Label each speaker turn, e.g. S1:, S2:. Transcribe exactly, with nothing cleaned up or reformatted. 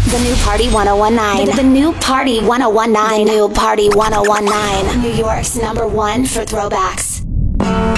S1: The new Party one oh one nine. The, the new Party one oh one nine. The new Party one oh one nine. New York's number one for throwbacks.